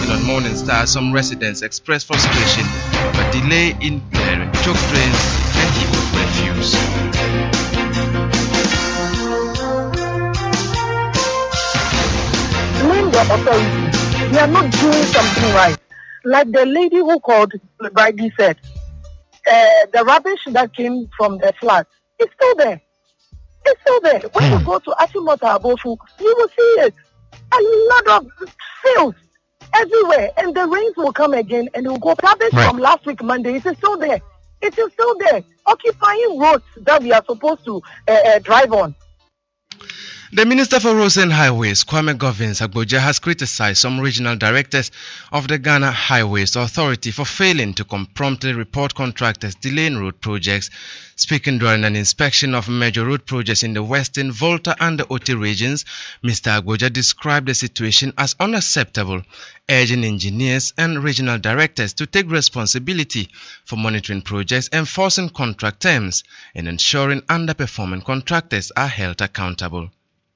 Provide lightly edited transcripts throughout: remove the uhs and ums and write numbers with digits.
Reporting on Morning Star, some residents expressed frustration over delay in clearing choke drains and even refuse. Blame the authorities. They are not doing something right. Like the lady who called rightly said, the rubbish that came from the flat is still there. It's still there. When you go to Ashimota Abofu, you will see it. A lot of fields everywhere, and the rains will come again, and it will go. Rubbish from last week Monday, it is still there. It is still there, occupying roads that we are supposed to drive on. The Minister for Roads and Highways, Kwame Govins Agboja, has criticized some regional directors of the Ghana Highways Authority for failing to promptly report contractors delaying road projects. Speaking during an inspection of major road projects in the Western, Volta and the Oti regions, Mr. Agboja described the situation as unacceptable, urging engineers and regional directors to take responsibility for monitoring projects, enforcing contract terms, and ensuring underperforming contractors are held accountable.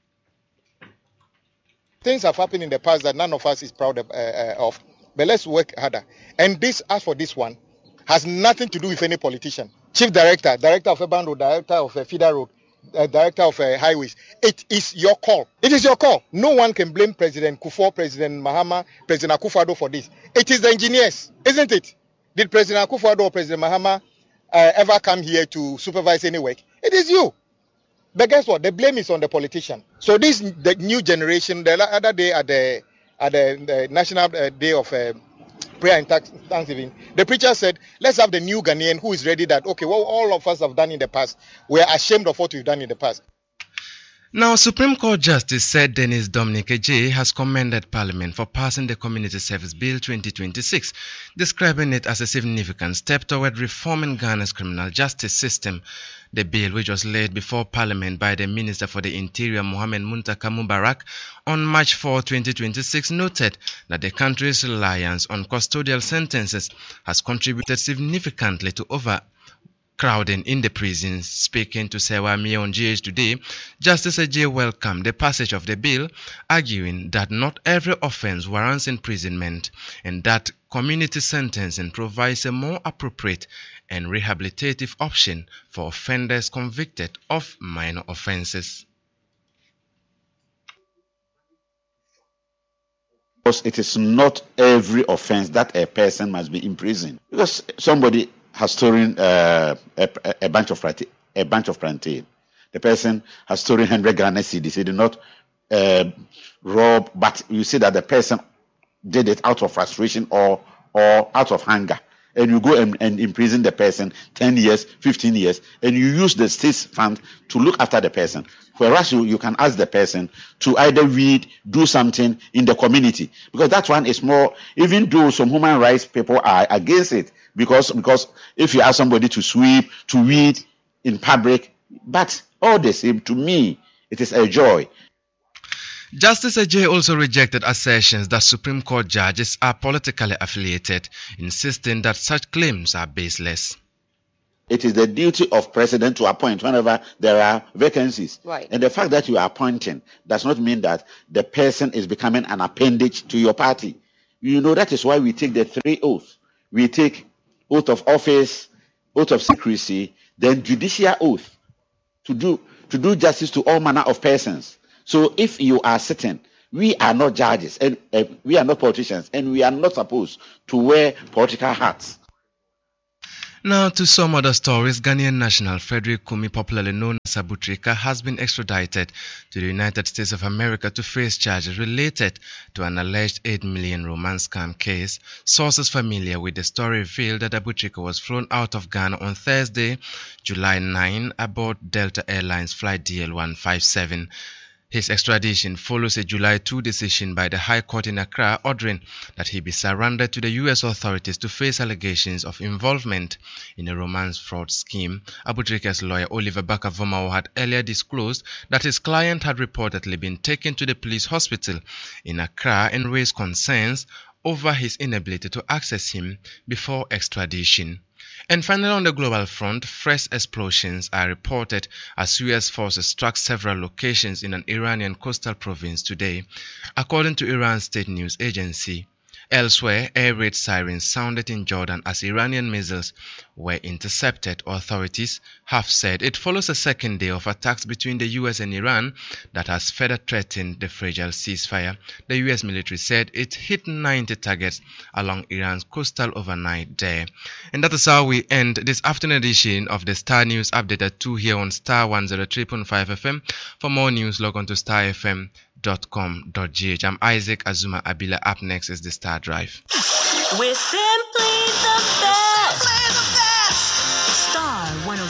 Things have happened in the past that none of us is proud of, but let's work harder. And this, as for this one, has nothing to do with any politician. Chief Director, Director of Urban Road, Director of Feeder Road, Director of Highways. It is your call. It is your call. No one can blame President Kufuor, President Mahama, President Akufo-Addo for this. It is the engineers, isn't it? Did President Akufo-Addo or President Mahama ever come here to supervise any work? It is you. But guess what? The blame is on the politician. So the new generation, the other day at the National Day of Prayer and Thanksgiving, the preacher said, let's have the new Ghanaian who is ready that, okay, what all of us have done in the past, we are ashamed of what we've done in the past. Now, Supreme Court Justice said Dennis Dominic Ejei has commended Parliament for passing the Community Service Bill 2026, describing it as a significant step toward reforming Ghana's criminal justice system. The bill, which was laid before Parliament by the Minister for the Interior, Mohamed Muntaka Mubarak, on March 4, 2026, noted that the country's reliance on custodial sentences has contributed significantly to overcrowding in the prisons. Speaking to Sewa Mie on GH Today, Justice Ejei welcomed the passage of the bill, arguing that not every offense warrants imprisonment and that community sentencing provides a more appropriate and rehabilitative option for offenders convicted of minor offenses. Because it is not every offense that a person must be imprisoned. Because somebody has stolen a bunch of plantain. The person has stolen 100 Ghana cedis. He did not rob, but you see that the person did it out of frustration or out of hunger. And you go and imprison the person 10 years, 15 years, and you use the state's fund to look after the person. Whereas you can ask the person to either do something in the community. Because that one is more, even though some human rights people are against it, because if you ask somebody to sweep, to weed in public, but all the same, to me, it is a joy. Justice Ejei also rejected assertions that Supreme Court judges are politically affiliated, insisting that such claims are baseless. It is the duty of president to appoint whenever there are vacancies. Right. And the fact that you are appointing does not mean that the person is becoming an appendage to your party. You know, that is why we take the 3 oaths. We take oath of office, oath of secrecy, then judicial oath to do justice to all manner of persons. So if you are sitting, we are not judges, and we are not politicians, and we are not supposed to wear political hats. Now to some other stories. Ghanaian national Frederick Kumi, popularly known as Abu Trika, has been extradited to the United States of America to face charges related to an alleged 8 million romance scam case. Sources familiar with the story revealed that Abu Trika was flown out of Ghana on Thursday, July 9, aboard Delta Airlines flight DL-157. His extradition follows a July 2 decision by the High Court in Accra ordering that he be surrendered to the U.S. authorities to face allegations of involvement in a romance fraud scheme. Abu Trika's lawyer Oliver Bakavomawo had earlier disclosed that his client had reportedly been taken to the police hospital in Accra and raised concerns over his inability to access him before extradition. And finally, on the global front, fresh explosions are reported as U.S. forces struck several locations in an Iranian coastal province today. According to Iran's state news agency, Elsewhere, air raid sirens sounded in Jordan as Iranian missiles were intercepted. Authorities have said it follows a second day of attacks between the US and Iran that has further threatened the fragile ceasefire. The US military said it hit 90 targets along Iran's coastal overnight there. And that is how we end this afternoon edition of the Star News Update at 2 here on Star 103.5 FM. For more news, log on to starfm.com.gh. I'm Isaac Azuma Abila. Up next is the Star Drive. We're simply the best. Star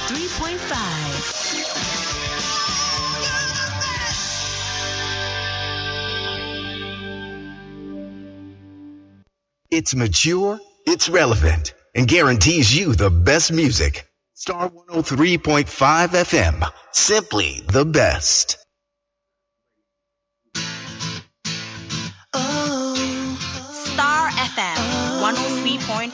103.5. It's mature, it's relevant, and guarantees you the best music. Star 103.5 FM. Simply the best. Star FM 103.5.